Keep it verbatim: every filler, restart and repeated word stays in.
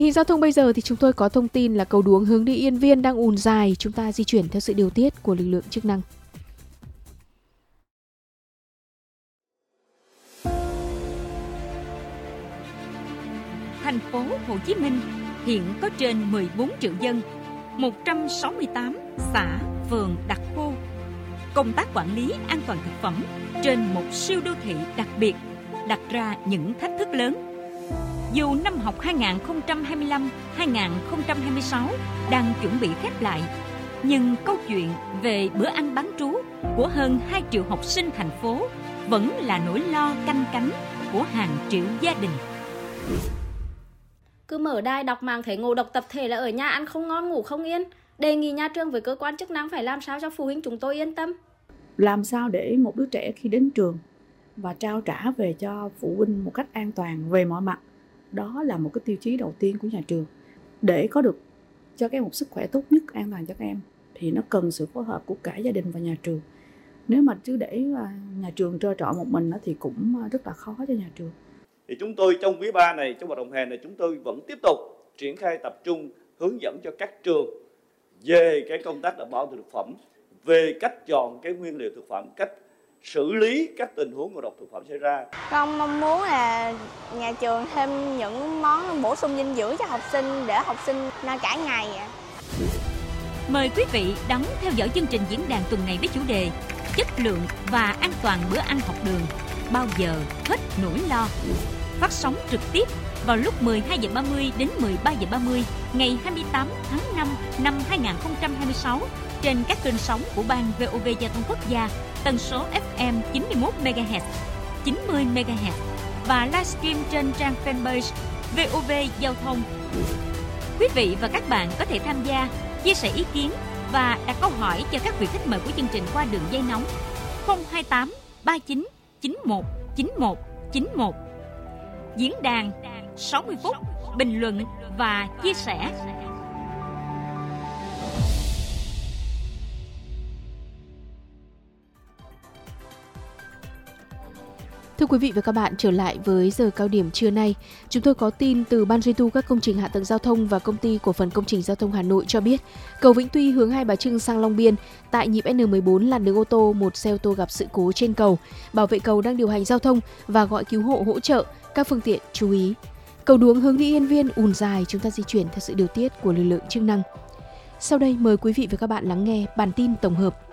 Hình giao thông bây giờ thì chúng tôi có thông tin là cầu Đuống hướng đi Yên Viên đang ùn dài, chúng ta di chuyển theo sự điều tiết của lực lượng chức năng. Thành phố Hồ Chí Minh hiện có trên mười bốn triệu dân, một trăm sáu mươi tám xã, phường đặc khu. Công tác quản lý an toàn thực phẩm trên một siêu đô thị đặc biệt đặt ra những thách thức lớn. Dù năm học hai nghìn không trăm hai mươi lăm hai nghìn không trăm hai mươi sáu đang chuẩn bị khép lại, nhưng câu chuyện về bữa ăn bán trú của hơn hai triệu học sinh thành phố vẫn là nỗi lo canh cánh của hàng triệu gia đình. Cứ mở đài đọc mạng thấy ngộ độc tập thể là ở nhà ăn không ngon ngủ không yên. Đề nghị nhà trường với cơ quan chức năng phải làm sao cho phụ huynh chúng tôi yên tâm. Làm sao để một đứa trẻ khi đến trường và trao trả về cho phụ huynh một cách an toàn về mọi mặt. Đó là một cái tiêu chí đầu tiên của nhà trường. Để có được cho các em một sức khỏe tốt nhất, an toàn cho các em thì nó cần sự phối hợp của cả gia đình và nhà trường. Nếu mà cứ để nhà trường trơ trọi một mình thì cũng rất là khó cho nhà trường. Thì chúng tôi trong quý ba này, trong hoạt động hè này, chúng tôi vẫn tiếp tục triển khai tập trung hướng dẫn cho các trường về cái công tác đảm bảo an toàn thực phẩm, về cách chọn cái nguyên liệu thực phẩm, cách xử lý các tình huống ngộ độc thực phẩm xảy ra. Con mong muốn là nhà trường thêm những món bổ sung dinh dưỡng cho học sinh để học sinh no cả ngày. Mời quý vị đón theo dõi chương trình diễn đàn tuần này với chủ đề chất lượng và an toàn bữa ăn học đường, bao giờ hết nỗi lo. Phát sóng trực tiếp vào lúc mười hai giờ ba mươi đến mười ba giờ ba mươi ngày hai mươi tám tháng năm năm hai nghìn không trăm hai mươi sáu trên các kênh sóng của Ban vê o vê Giao thông Quốc gia, tần số ép em chín mươi mốt mê ga héc, chín mươi mê ga héc và livestream trên trang fanpage vê o vê Giao thông. Quý vị và các bạn có thể tham gia, chia sẻ ý kiến và đặt câu hỏi cho các vị khách mời của chương trình qua đường dây nóng không hai tám ba chín chín một chín một chín một. Diễn đàn sáu mươi phút bình luận và chia sẻ. Thưa quý vị và các bạn, trở lại với giờ cao điểm trưa nay, chúng tôi có tin từ Ban duy tu các công trình hạ tầng giao thông và Công ty Cổ phần Công trình Giao thông Hà Nội cho biết, cầu Vĩnh Tuy hướng Hai Bà Trưng sang Long Biên, tại nhịp en mười bốn làn đường ô tô, một xe ô tô gặp sự cố trên cầu. Bảo vệ cầu đang điều hành giao thông và gọi cứu hộ hỗ trợ, các phương tiện chú ý. Cầu Đuống hướng đi Yên Viên ùn dài, chúng ta di chuyển theo sự điều tiết của lực lượng chức năng. Sau đây mời quý vị và các bạn lắng nghe bản tin tổng hợp.